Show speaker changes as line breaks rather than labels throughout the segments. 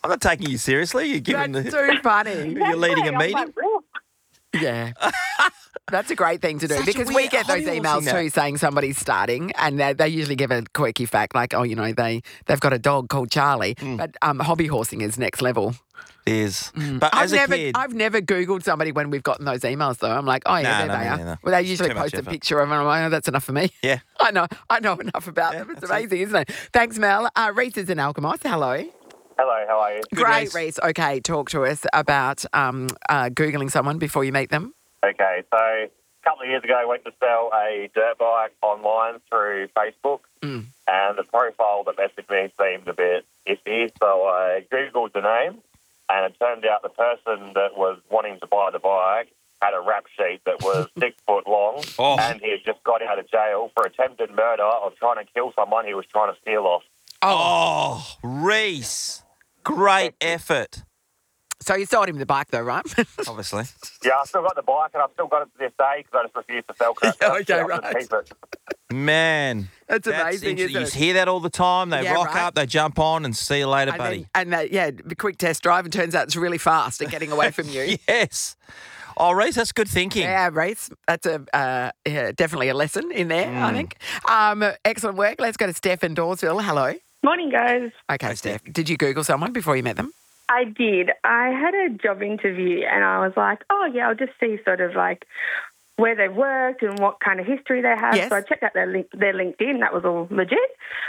I'm not taking you seriously. You're giving
That's too funny.
you're leading a
I'm
meeting.
like, "Well,
Yeah. That's a great thing to do
Such a
because we
weird
get those
hobby
emails
horsing
too saying somebody's starting and they usually give a quirky fact like, they've got a dog called Charlie. But hobby horsing is next level.
It is. But as a kid,
I've never Googled somebody when we've gotten those emails though. I'm like, oh yeah,
No,
there they
no,
are.
no.
Well, they
It's
usually
too much
post a
effort.
picture of them. I'm like, oh, that's enough for me.
yeah.
I know enough about them. It's
that's it.
amazing, isn't it? Thanks, Mel. Reese is in Alkimos. Hello.
hello, how are you?
Great,
Reese.
Reese. Okay, talk to us about Googling someone before you meet them.
Okay, so a couple of years ago, I went to sell a dirt bike online through Facebook, and the profile that messaged me seemed a bit iffy, so I Googled the name, and it turned out the person that was wanting to buy the bike had a rap sheet that was 6 foot long, and he had just got out of jail for attempted murder of trying to kill someone he was trying to steal off.
Oh, Reese. Great effort.
So you sold him the bike though, right?
Obviously.
Yeah, I've still got the bike, and I've still got it to this day because I just refuse to sell crap.
Yeah, okay,
I'll just
right.
keep it.
Man.
That's amazing,
interesting.
isn't
You
it?
hear that all the time. They
Yeah,
rock
right.
up, they jump on, and see you later, buddy.
The quick test drive, and turns out it's really fast and getting away from you.
Yes. Oh, Reese, that's good thinking.
Yeah, Reese, that's definitely a lesson in there, I think. Excellent work. Let's go to Steph in Dawesville. Hello.
Morning, guys.
Okay, Steph, did you Google someone before you met them?
I did. I had a job interview and I was like, oh, yeah, I'll just see sort of like where they've worked and what kind of history they have.
Yes.
So I checked out their LinkedIn. That was all legit.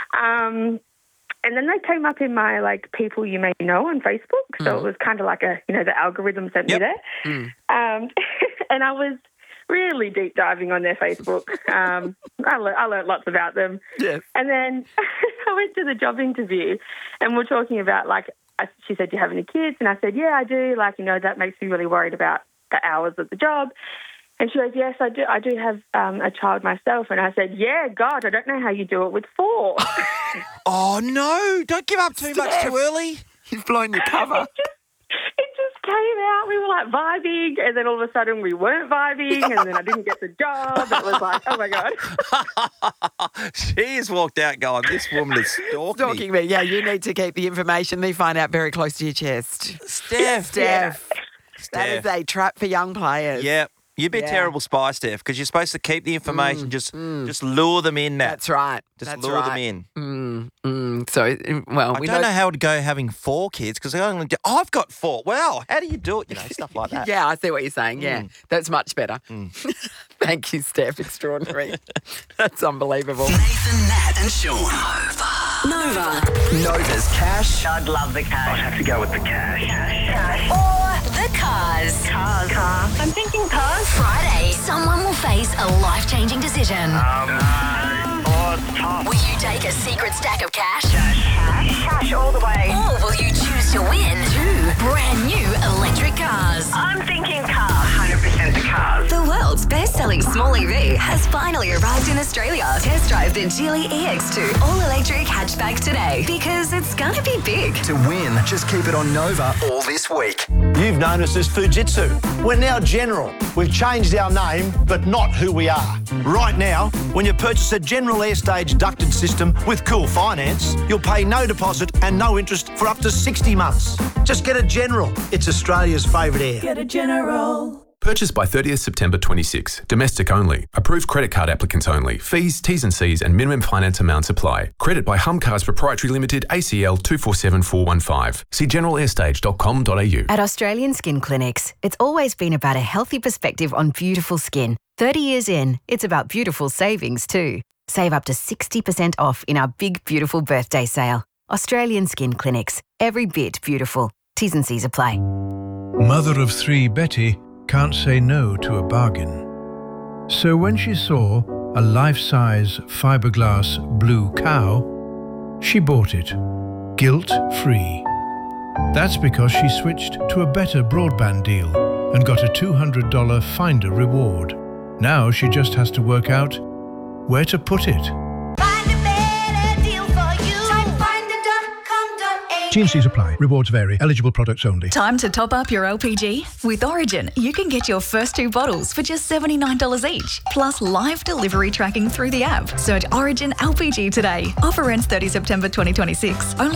And then they came up in my, like, people you may know on Facebook. So it was kind of like the algorithm sent me there. And I was really deep diving on their Facebook. I learned lots about them.
Yes.
And then I went to the job interview and we're talking about, like, she said, do you have any kids? And I said, yeah, I do. Like, that makes me really worried about the hours of the job. And she goes, yes, I do. I do have a child myself. And I said, yeah, God, I don't know how you do it with 4.
Oh, no. Don't give up too much too early.
You've blown your cover.
It just came out. We were like vibing, and then all of a sudden we weren't vibing, and then I didn't get the job. It was like, oh my God.
She has walked out going, this woman is stalking me.
Yeah, you need to keep the information they find out very close to your chest.
Steph.
That is a trap for young players.
Yeah. You'd be a terrible spy, Steph, because you're supposed to keep the information, just lure them in, Nat.
That's right.
Just lure them in.
So, well,
I
we
don't know how it would go having 4 kids, because I've got 4. Wow, how do you do it? Stuff like that.
Yeah, I see what you're saying. Yeah, that's much better. Thank you, Steph. Extraordinary. That's unbelievable.
Nathan, Nat and Sean. Nova. Nova's cash.
I'd love the cash.
I'd have to go with the cash.
Or the cars.
Car.
I'm thinking cars.
Friday, someone will face a life-changing decision.
It's tough.
Will you take a secret stack of cash?
Cash all the way.
Or will you choose to win 2 brand new electric cars?
I'm thinking car. 100% the cars.
The world's best-selling small EV has finally arrived in Australia. Test drive the Geely EX2 all-electric hatchback today because it's gonna be big.
To win, just keep it on Nova all this week.
You've known us as Fujitsu. We're now General. We've changed our name, but not who we are. Right now, when you purchase a General Airstage ducted system with Cool Finance, you'll pay no deposit and no interest for up to 60 months. Just get a General. It's Australia's favourite air.
Get a General.
Purchased by 30th September 26. Domestic only. Approved credit card applicants only. Fees, T's and C's and minimum finance amounts apply. Credit by Humcars Proprietary Limited, ACL 247415. See generalairstage.com.au.
At Australian Skin Clinics, it's always been about a healthy perspective on beautiful skin. 30 years in, it's about beautiful savings too. Save up to 60% off in our big, beautiful birthday sale. Australian Skin Clinics. Every bit beautiful. T's and C's apply.
Mother of 3 Betty can't say no to a bargain. So when she saw a life-size fiberglass blue cow, she bought it, guilt-free. That's because she switched to a better broadband deal and got a $200 Finder reward. Now she just has to work out where to put it. T&Cs apply. Rewards vary. Eligible products only.
Time to top up your LPG? With Origin, you can get your first 2 bottles for just $79 each, plus live delivery tracking through the app. Search Origin LPG today. Offer ends 30 September 2026. Only